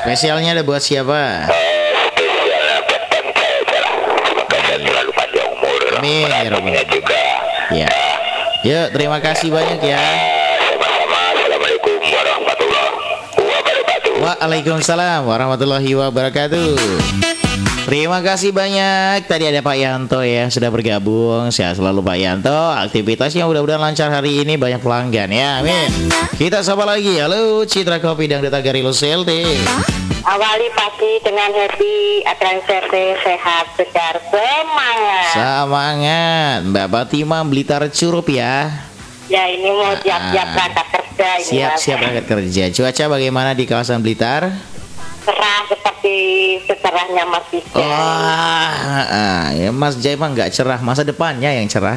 Spesialnya ada buat siapa? Spesialnya buat bangsa ya salah. Semoga saya selalu panjang umur. Amin, ya Rabbal Menantunya juga. Ya. Yuk, terima kasih banyak ya. Sama-sama. Assalamualaikum warahmatullahi wabarakatuh. Waalaikumsalam warahmatullahi wabarakatuh. Terima kasih banyak. Tadi ada Pak Yanto ya, sudah bergabung. Sehat selalu Pak Yanto. Aktivitasnya mudah-mudahan lancar hari ini, banyak pelanggan ya. Amin. Kita sapa lagi. Halo Citra Kopi Dangdut Agarilus CLT. Awali pagi dengan happy, ATNCT sehat, segar, semangat. Semangat Mbak Fatima Blitar Curup ya. Ya ini mau siap-siap berangkat kerja ini. Siap-siap berangkat kerja. Cuaca bagaimana di kawasan Blitar? Cerah seperti secerahnya Mas Ija. Wah, ya Mas Jai mah nggak cerah, masa depannya yang cerah.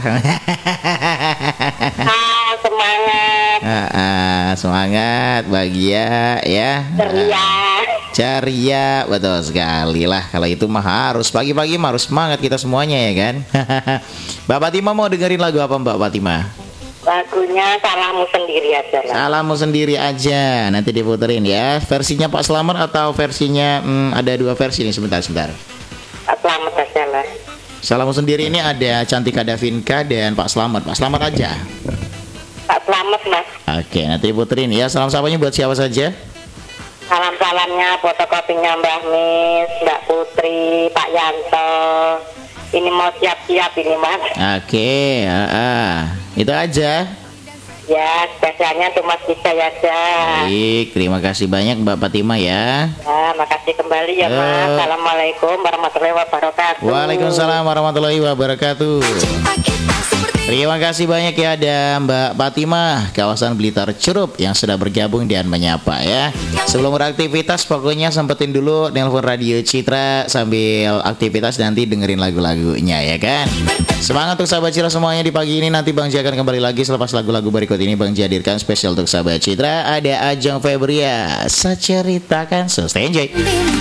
Semangat. Semangat, bahagia ya. Ceria, betul sekali lah. Kalau itu mah harus pagi-pagi mah harus semangat kita semuanya ya kan. Mbak Fatima mau dengerin lagu apa Mbak Fatima? Lagunya Salahmu Sendiri aja lah. Salahmu Sendiri aja. Nanti diputerin ya. Versinya Pak Slamet atau versinya ada dua versi nih, sebentar. Selamat aja lah. Salahmu Sendiri ini ada Cantika Davinka dan Pak Slamet. Pak Slamet aja. Pak Selamat Mas. Oke, nanti diputerin ya. Salam sapanya buat siapa saja? Salam-salamnya fotokopinya Mbak Mis, Mbak Putri, Pak Yanto. Ini mau siap-siap ini Mas. Oke, itu aja. Ya, spesialnya untuk Mas Ija aja. Baik, terima kasih banyak Mbak Fatima ya. Ya, makasih kembali ya Mas. Assalamualaikum warahmatullahi wabarakatuh. Waalaikumsalam warahmatullahi wabarakatuh. Terima kasih banyak ya ada Mbak Fatima kawasan Blitar Curup yang sudah bergabung dan menyapa ya. Sebelum beraktivitas pokoknya sempetin dulu nelpon Radio Citra sambil aktivitas, nanti dengerin lagu-lagunya ya kan. Semangat untuk sahabat Citra semuanya di pagi ini. Nanti Bang Ji akan kembali lagi selepas lagu-lagu berikut ini. Bang Ji hadirkan spesial untuk sahabat Citra. Ada Ajeng Febria, Seceritakan, so stay enjoy.